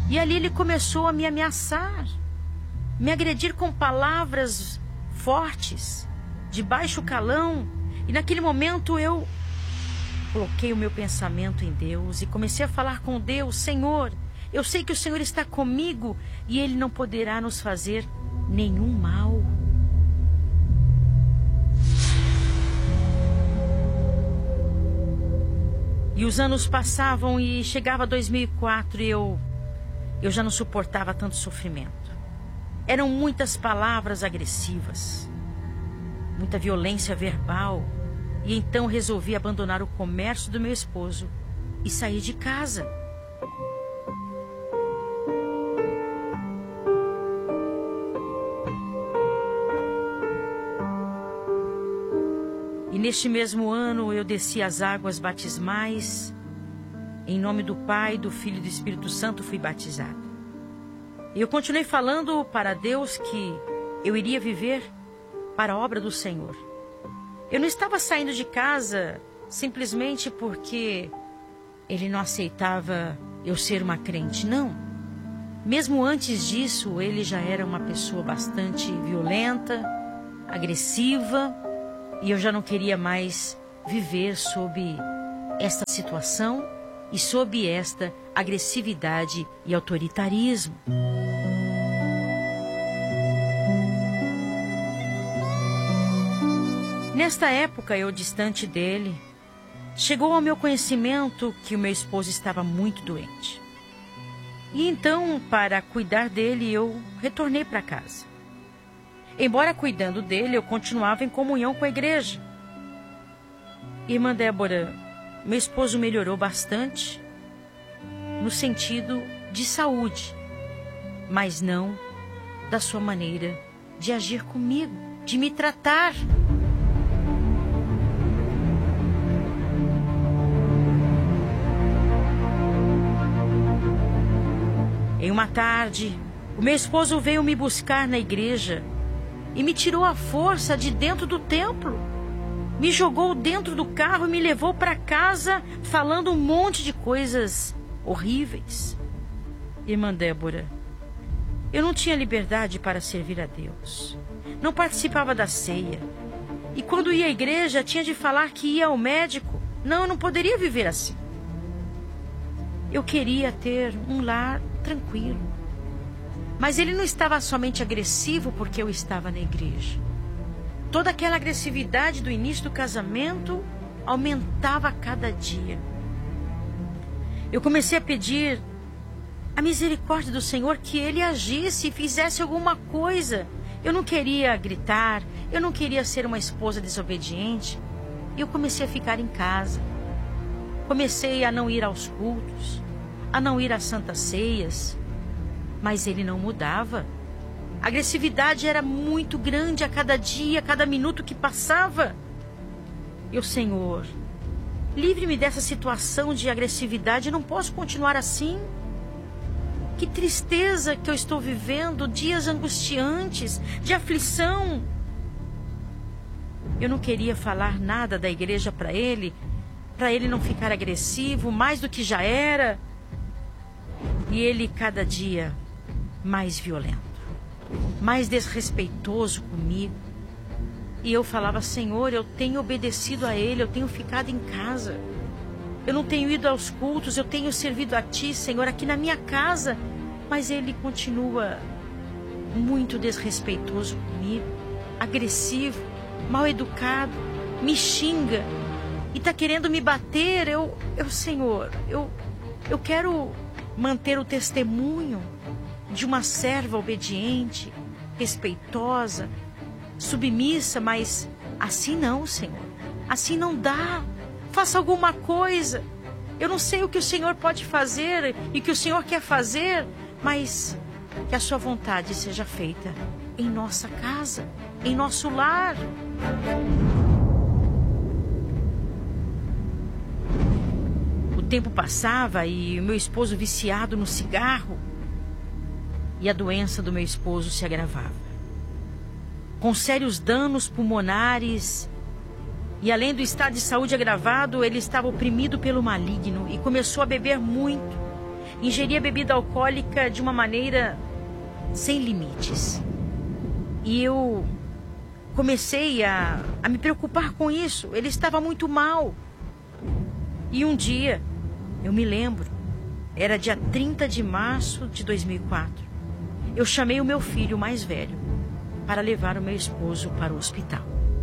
E ali ele começou a me ameaçar, me agredir com palavras fortes, de baixo calão. E naquele momento eu coloquei o meu pensamento em Deus e comecei a falar com Deus: Senhor, eu sei que o Senhor está comigo e Ele não poderá nos fazer nenhum mal. E os anos passavam e chegava 2004 e eu já não suportava tanto sofrimento. Eram muitas palavras agressivas, muita violência verbal. E então resolvi abandonar o comércio do meu esposo e sair de casa. E neste mesmo ano eu desci as águas batismais. Em nome do Pai, do Filho e do Espírito Santo fui batizado. E eu continuei falando para Deus que eu iria viver para a obra do Senhor. Eu não estava saindo de casa simplesmente porque Ele não aceitava eu ser uma crente, não. Mesmo antes disso, Ele já era uma pessoa bastante violenta, agressiva, e eu já não queria mais viver sob esta situação e sob esta agressividade e autoritarismo. Nesta época, eu distante dele, chegou ao meu conhecimento que o meu esposo estava muito doente. E então, para cuidar dele, eu retornei para casa. Embora cuidando dele, eu continuava em comunhão com a igreja. Irmã Débora, meu esposo melhorou bastante no sentido de saúde, mas não da sua maneira de agir comigo, de me tratar. Em uma tarde, o meu esposo veio me buscar na igreja e me tirou à força de dentro do templo. Me jogou dentro do carro e me levou para casa falando um monte de coisas horríveis. Irmã Débora, eu não tinha liberdade para servir a Deus. Não participava da ceia. E quando ia à igreja, tinha de falar que ia ao médico. Não, eu não poderia viver assim. Eu queria ter um lar tranquilo. Mas ele não estava somente agressivo porque eu estava na igreja. Toda aquela agressividade do início do casamento aumentava a cada dia. Eu comecei a pedir a misericórdia do Senhor, que Ele agisse e fizesse alguma coisa. Eu não queria gritar, eu não queria ser uma esposa desobediente. Eu comecei a ficar em casa. Comecei a não ir aos cultos, a não ir às santas ceias. Mas ele não mudava. A agressividade era muito grande a cada dia, a cada minuto que passava. E o Senhor, livre-me dessa situação de agressividade, eu não posso continuar assim. Que tristeza que eu estou vivendo, dias angustiantes, de aflição. Eu não queria falar nada da igreja para ele não ficar agressivo, mais do que já era. E ele cada dia mais violento, mais desrespeitoso comigo. E eu falava: Senhor, eu tenho obedecido a Ele, eu tenho ficado em casa, eu não tenho ido aos cultos, eu tenho servido a Ti, Senhor, aqui na minha casa. Mas Ele continua muito desrespeitoso comigo, agressivo, mal educado, me xinga e está querendo me bater. Senhor, eu quero manter o testemunho de uma serva obediente, respeitosa, submissa, mas assim não, Senhor. Assim não dá. Faça alguma coisa. Eu não sei o que o Senhor pode fazer e o que o Senhor quer fazer, mas que a sua vontade seja feita em nossa casa, em nosso lar. O tempo passava e o meu esposo viciado no cigarro, e a doença do meu esposo se agravava, com sérios danos pulmonares. E além do estado de saúde agravado, ele estava oprimido pelo maligno e começou a beber muito. ingeria bebida alcoólica de uma maneira sem limites. E eu comecei a me preocupar com isso. Ele estava muito mal. E um dia, eu me lembro, era dia 30 de março de 2004. Eu chamei o meu filho mais velho para levar o meu esposo para o hospital.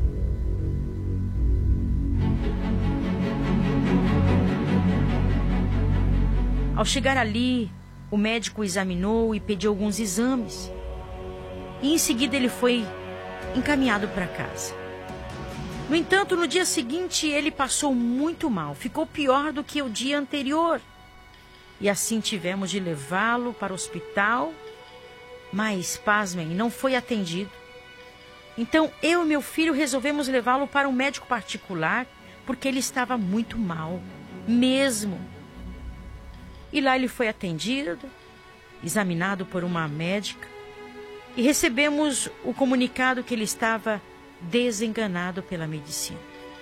Ao chegar ali, o médico o examinou e pediu alguns exames. E em seguida ele foi encaminhado para casa. No entanto, no dia seguinte ele passou muito mal. Ficou pior do que o dia anterior. E assim tivemos de levá-lo para o hospital. Mas, pasmem, não foi atendido. Então eu e meu filho resolvemos levá-lo para um médico particular, porque ele estava muito mal, mesmo. E lá ele foi atendido, examinado por uma médica, e recebemos o comunicado que ele estava desenganado pela medicina.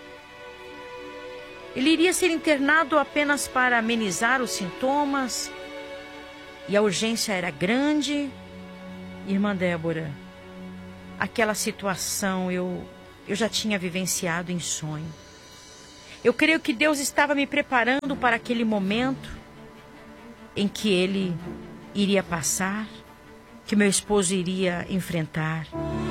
Ele iria ser internado apenas para amenizar os sintomas, e a urgência era grande. Irmã Débora, aquela situação eu já tinha vivenciado em sonho. Eu creio que Deus estava me preparando para aquele momento em que ele iria passar, que meu esposo iria enfrentar.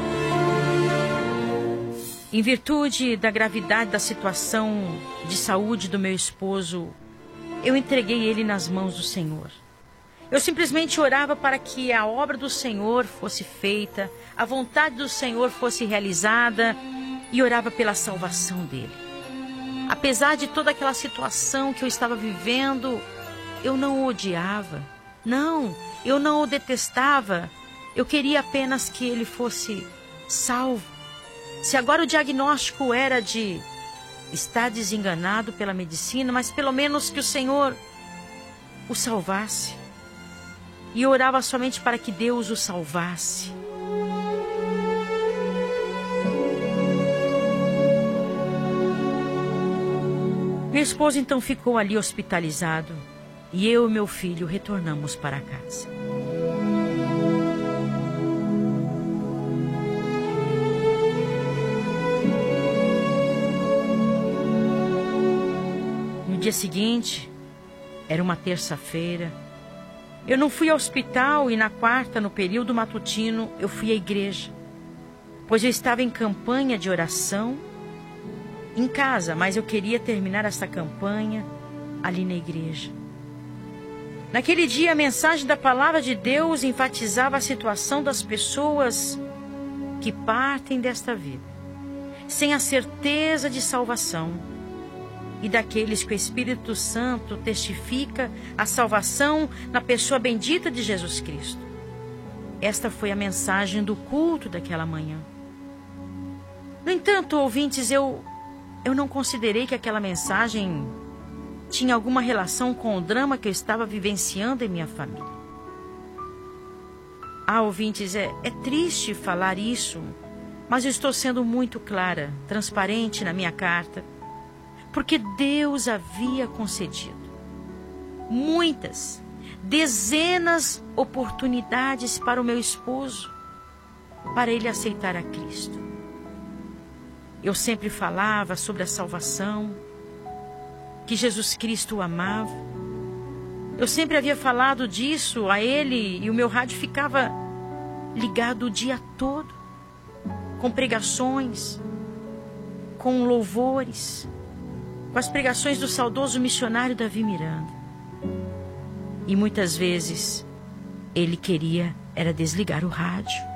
Em virtude da gravidade da situação de saúde do meu esposo, eu entreguei ele nas mãos do Senhor. Eu simplesmente orava para que a obra do Senhor fosse feita, a vontade do Senhor fosse realizada, e orava pela salvação dele. Apesar de toda aquela situação que eu estava vivendo, eu não o odiava. Não, eu não o detestava. Eu queria apenas que ele fosse salvo. Se agora o diagnóstico era de estar desenganado pela medicina, mas pelo menos que o Senhor o salvasse. E eu orava somente para que Deus o salvasse. Meu esposo então ficou ali hospitalizado, e eu e meu filho retornamos para casa. No dia seguinte, era uma terça-feira, eu não fui ao hospital, e na quarta, no período matutino, eu fui à igreja, pois eu estava em campanha de oração em casa, mas eu queria terminar essa campanha ali na igreja. Naquele dia, a mensagem da palavra de Deus enfatizava a situação das pessoas que partem desta vida sem a certeza de salvação, e daqueles que o Espírito Santo testifica a salvação na pessoa bendita de Jesus Cristo. Esta foi a mensagem do culto daquela manhã. No entanto, ouvintes, eu não considerei que aquela mensagem tinha alguma relação com o drama que eu estava vivenciando em minha família. Ouvintes, é triste falar isso, mas eu estou sendo muito clara, transparente na minha carta, porque Deus havia concedido muitas, dezenas oportunidades para o meu esposo, para ele aceitar a Cristo. Eu sempre falava sobre a salvação, que Jesus Cristo o amava. Eu sempre havia falado disso a ele, e o meu rádio ficava ligado o dia todo, com pregações, com louvores, com as pregações do saudoso missionário Davi Miranda. E muitas vezes ele queria era desligar o rádio.